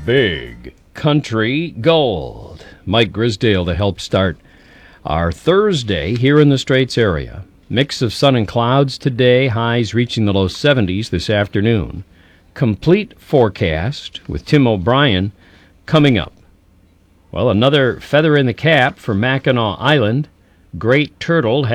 Big Country Gold. Mike Grisdale to help start our Thursday here in the Straits area. Mix of sun and clouds today, highs reaching the low 70s this afternoon. Complete forecast with Tim O'Brien coming up. Well, another feather in the cap for Mackinac Island. Great Turtle